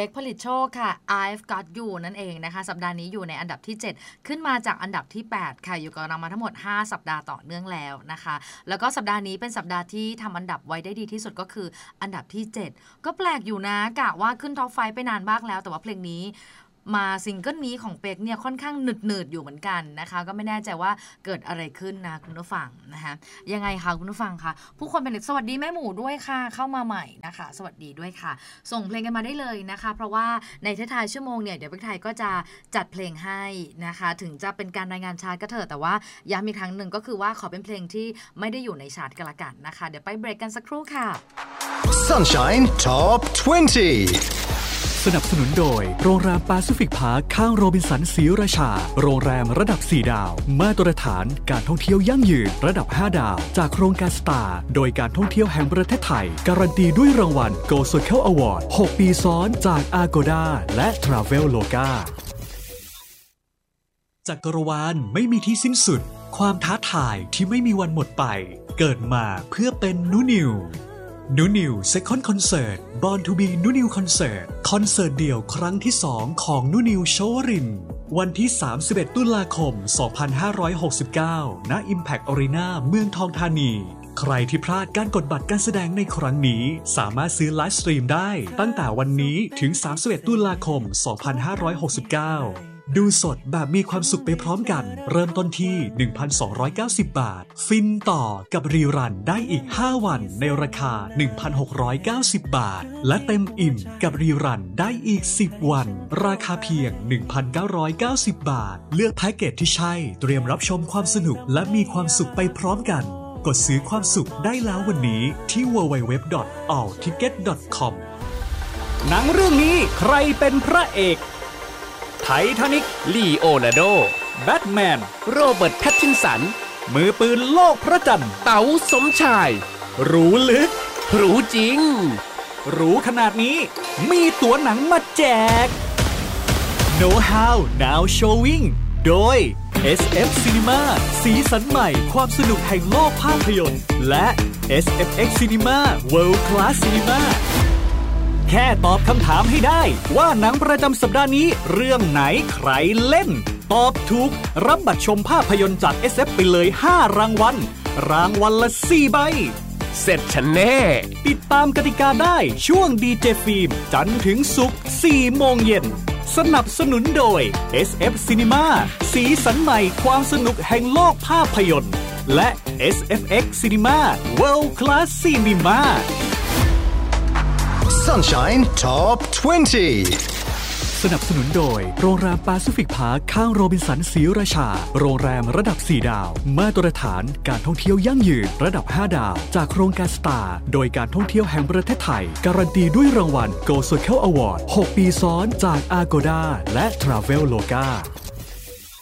กผลิตโชคค่ะ I've Got You นั่นเองนะคะสัปดาห์นี้อยู่ในอันดับที่7ขึ้นมาจากอันดับที่8ค่ะอยู่กับเรามาทั้งหมด5สัปดาห์ต่อเนื่องแล้วนะคะแล้วก็สัปดาห์นี้เป็นสัปดาห์ที่ทำอันดับไว้ได้ดีที่สุดก็คืออันดับที่7ก็แปลกอยู่นะกะว่าขึ้นท็อป5ไปนานมากแล้วแต่ว่าเพลงนี้มาซิงเกิลนี้ของเป็กเนี่ยค่อนข้างหนืดอยู่เหมือนกันนะคะก็ไม่แน่ใจว่าเกิดอะไรขึ้นนะคุณผู้ฟังนะคะยังไงคะคุณผู้ฟังคะผู้คนเป็นสวัสดีแม่หมูด้วยค่ะเข้ามาใหม่นะคะสวัสดีด้วยค่ะส่งเพลงกันมาได้เลยนะคะเพราะว่าในท้ายชั่วโมงเนี่ยเดี๋ยวเป็กไทยก็จะจัดเพลงให้นะคะถึงจะเป็นการรายงานชาร์ตก็เถอะแต่ว่าย้ำอีกครั้งหนึ่งก็คือว่าขอเป็นเพลงที่ไม่ได้อยู่ในชาร์ตกันละกันนะคะเดี๋ยวไปเบรกกันสักครู่ค่ะ Sunshine Top 20 สนับสนุนโดยโรงแรมแปซิฟิกพาร์คข้างโรบินสันศรีราชาโรงแรมระดับ4ดาวมาตรฐานการท่องเที่ยวยั่งยืนระดับ5ดาวจากโครงการสตาร์โดยการท่องเที่ยวแห่งประเทศไทยการันตีด้วยรางวัล Go Circle Award 6 ปีซ้อนจาก Agoda และ Traveloka จักรวาลไม่มีที่สิ้นสุดความท้าทายที่ไม่มีวันหมดไปเกิดมาเพื่อเป็นนูนิวSecond Concert Born to be นูนิวคอนเสิร์ตคอนเสิร์ตเดี่ยวครั้งที่2ของนูนิวโชวรินวันที่31ตุลาคม2569ณ Impact Arena เมืองทองธานีใครที่พลาดการกดบัตรการแสดงในครั้งนี้สามารถซื้อไลฟ์สตรีมได้ตั้งแต่วันนี้ถึง31ตุลาคม2569ดูสดแบบมีความสุขไปพร้อมกันเริ่มต้นที่ 1,290 บาทฟินต่อกับรีรันได้อีก5วันในราคา 1,690 บาทและเต็มอิ่มกับรีรันได้อีก10วันราคาเพียง 1,990 บาทเลือกแพ็กเกจที่ใช่เตรียมรับชมความสนุกและมีความสุขไปพร้อมกันกดซื้อความสุขได้แล้ววันนี้ที่ www.allticket.com หนังเรื่องนี้ใครเป็นพระเอกไททานิคลีโอนาร์โดแบทแมนโรเบิร์ตแพตตินสันมือปืนโลกพระจันทร์เต๋าสมชายรู้ลึกรู้จริงรู้ขนาดนี้มีตั๋วหนังมาแจก Know How Now Showing โดย SF Cinema สีสันใหม่ความสนุกแห่งโลกภาพยนตร์และ SFX Cinema World Class Cinemaแค่ตอบคำถามให้ได้ว่าหนังประจำสัปดาห์นี้เรื่องไหนใครเล่นตอบถูกรับบัตรชมภาพยนตร์จาก SF ไปเลย5รางวัลรางวัลละ4ใบเสร็จฉันแน่ติดตามกติกาได้ช่วงดีเจฟิล์มจันทร์ถึงศุกร์ 4 โมงเย็นสนับสนุนโดย SF Cinema สีสันใหม่ความสนุกแห่งโลกภาพยนตร์และ SFX Cinema World Class Cinema Sunshine Top 20 สนับสนุนโดยโรงแรมแปซิฟิกพาร์คข้างโรบินสันศรีราชาโรงแรมระดับ4ดาวมาตรฐานการท่องเที่ยวยั่งยืนระดับ5ดาวจากโครงการสตาร์โดยการท่องเที่ยวแห่งประเทศไทยการันตีด้วยรางวัล Go Circle Award 6 ปีซ้อนจาก Agoda และ Traveloka